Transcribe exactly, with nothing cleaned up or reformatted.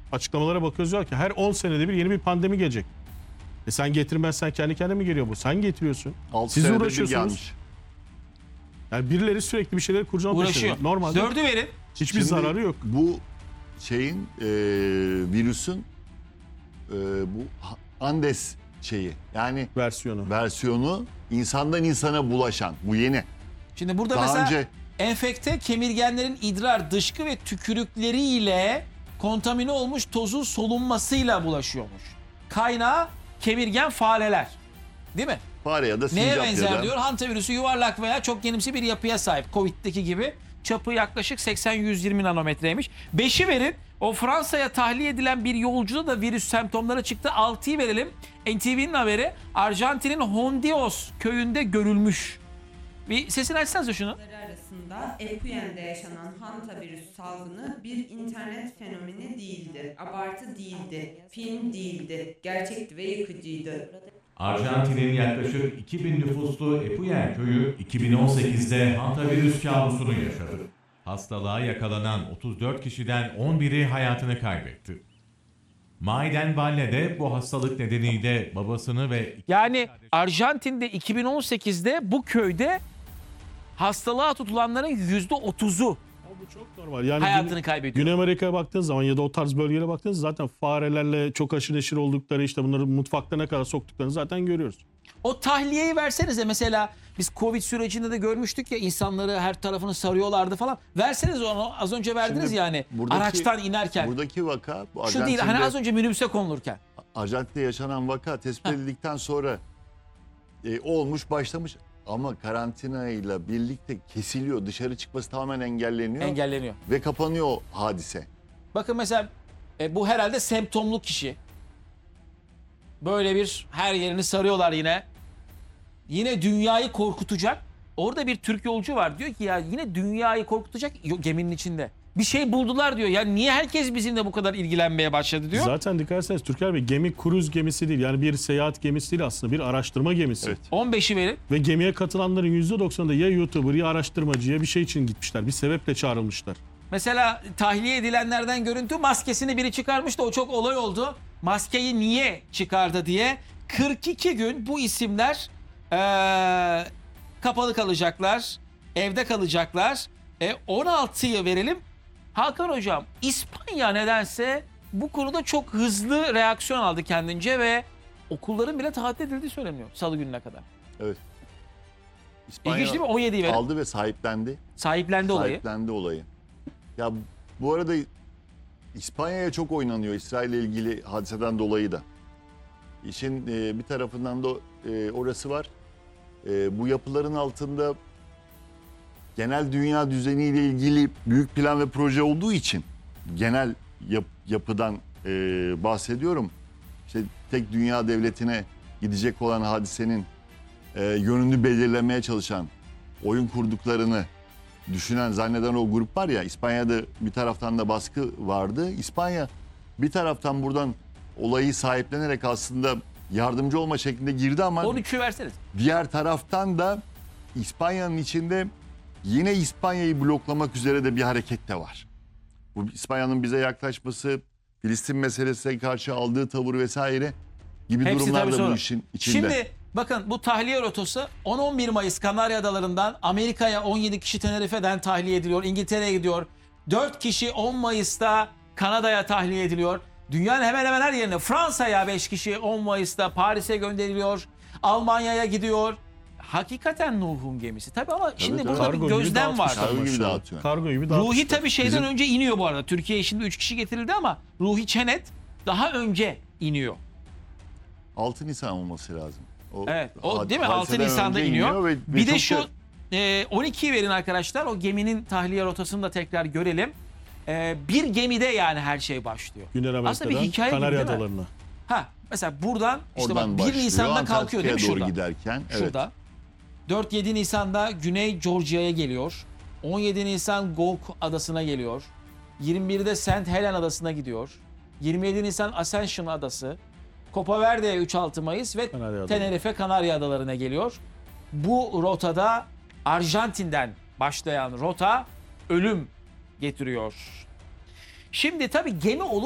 açıklamalara bakıyoruz diyor ki her on senede bir yeni bir pandemi gelecek. E sen getirmezsen kendi kendine mi geliyor bu? Sen getiriyorsun. Siz uğraşıyorsunuz. Yani birileri sürekli bir şeyleri kurcalamak uğraşıyor. Normalde dördü verin. hiçbir Şimdi zararı yok. Bu şeyin e, virüsün e, bu Andes şeyi yani Versiyonu. versiyonu insandan insana bulaşan bu yeni. Şimdi burada Daha mesela önce enfekte kemirgenlerin idrar, dışkı ve tükürükleriyle kontamine olmuş tozun solunmasıyla bulaşıyormuş. Kaynağı kemirgen fareler. Değil mi? fare ya da sincap Neye ya benzer da diyor? Hantavirüsü yuvarlak veya çok genimsi bir yapıya sahip. Covid'deki gibi. Çapı yaklaşık seksen yüz yirmi nanometreymiş. beşi verin. O Fransa'ya tahliye edilen bir yolcuda da virüs semptomları çıktı. altıyı verelim. N T V'nin haberi Arjantin'in Hondios köyünde görülmüş. Bir sesini açsanıza şunu. arasında Epuyen'de yaşanan hantavirüs salgını bir internet fenomeni değildi. Abartı değildi. Film değildi. Gerçekti ve yıkıcıydı. Arjantin'in yaklaşık iki bin nüfuslu Epuyen köyü iki bin on sekizde hantavirüs kabusunu yaşadı. Hastalığa yakalanan otuz dört kişiden on biri hayatını kaybetti. Maiden Valle de bu hastalık nedeniyle babasını ve Yani Arjantin'de iki bin on sekizde bu köyde hastalığa tutulanların yüzde otuzu Bu çok normal. Yani hayatını Güney, kaybediyor. Güney Amerika'ya baktığınız zaman ya da o tarz bölgelere baktığınız zaman zaten farelerle çok aşırı neşir oldukları işte bunları mutfaklarına kadar soktuklarını zaten görüyoruz. O tahliyeyi versenize mesela biz Covid sürecinde de görmüştük ya insanları her tarafını sarıyorlardı falan. Verseniz onu az önce verdiniz Şimdi yani buradaki- araçtan inerken. buradaki vaka bu Şu değil hani Arjantin'de, az önce minibüse konulurken. Arjantin'de yaşanan vaka tespit edildikten sonra e, olmuş başlamış ama karantinayla birlikte kesiliyor. Dışarı çıkması tamamen engelleniyor Engelleniyor. ve kapanıyor o hadise. Bakın mesela e, bu herhalde semptomlu kişi. Böyle bir her yerini sarıyorlar yine. Yine dünyayı korkutacak. Orada bir Türk yolcu var diyor ki ya yine dünyayı korkutacak Yo, geminin içinde. Bir şey buldular diyor. Ya niye herkes bizimle bu kadar ilgilenmeye başladı diyor. Zaten dikkat etseniz Türker Bey gemi kruz gemisi değil. Yani bir seyahat gemisi değil aslında bir araştırma gemisi. Evet. on beşi verin. Ve gemiye katılanların yüzde doksanı ya YouTuber ya araştırmacı ya bir şey için gitmişler. Bir sebeple çağrılmışlar. Mesela tahliye edilenlerden görüntü maskesini biri çıkarmış da o çok olay oldu. Maskeyi niye çıkardı diye kırk iki gün bu isimler ee, kapalı kalacaklar. Evde kalacaklar. E, on altıyı verelim. Hakan Hocam İspanya nedense bu konuda çok hızlı reaksiyon aldı kendince ve okulların bile tatil edildiği söyleniyor salı gününe kadar. Evet. İspanya İlginç değil mi? on yediyi verin. aldı ve sahiplendi. Sahiplendi olayı. Sahiplendi olayı. Ya bu arada İspanya'ya çok oynanıyor İsrail ile ilgili hadiseden dolayı da. İşin e, bir tarafından da e, orası var. E, bu yapıların altında genel dünya düzeniyle ilgili büyük plan ve proje olduğu için genel yap, yapıdan e, bahsediyorum. İşte tek dünya devletine gidecek olan hadisenin e, yönünü belirlemeye çalışan, oyun kurduklarını düşünen, zanneden o grup var ya, İspanya'da bir taraftan da baskı vardı. İspanya bir taraftan buradan olayı sahiplenerek aslında yardımcı olma şeklinde girdi ama on üçü verseniz. diğer taraftan da İspanya'nın içinde yine İspanya'yı bloklamak üzere de bir hareket de var. Bu İspanya'nın bize yaklaşması, Filistin meselesine karşı aldığı tavır vesaire gibi Hepsi durumlar tabii da bu sonra. işin içinde. Şimdi bakın bu tahliye rotası on on bir Mayıs Kanarya Adaları'ndan Amerika'ya on yedi kişi Tenerife'den tahliye ediliyor. İngiltere'ye gidiyor. dört kişi on Mayıs'ta Kanada'ya tahliye ediliyor. Dünyanın hemen hemen her yerine Fransa'ya beş kişi on Mayıs'ta Paris'e gönderiliyor. Almanya'ya gidiyor. Hakikaten Nuh'un gemisi. Tabii ama şimdi evet. burada Kargo bir gibi gözlem var. dağıtmışlar Kargo gibi maşallah. dağıtıyor. Kargo gibi Ruhi dağıtmışlar. tabii şeyden Bizim- önce iniyor bu arada. Türkiye'ye şimdi üç kişi getirildi ama Ruhi Çenet daha önce iniyor. altı Nisan olması lazım. O Evet. O had- değil mi? altı hadiseden Nisan'da önce iniyor. ve- ve bir de çok şu da- e, on ikiyi verin arkadaşlar. O geminin tahliye rotasını da tekrar görelim. E, bir gemide yani her şey başlıyor. Güney Aslında bir Amerika'dan hikaye gibi Kanarya değil mi? Adalarına. Ha, mesela buradan işte oradan bak bir başlıyor, Nisan'da kalkıyor değil mi Antarktika'ya doğru şurada? giderken. Evet. Şurada. dört yedi Nisan'da Güney Georgia'ya geliyor. on yedi Nisan Gok Adası'na geliyor. yirmi birde Saint Helen Adası'na gidiyor. yirmi yedi Nisan Ascension Adası. Copa Verde'ye üç altı Mayıs ve Kanarya Adaları. Tenerife Kanarya Adaları'na geliyor. Bu rotada Arjantin'den başlayan rota ölüm getiriyor. Şimdi tabii gemi olur.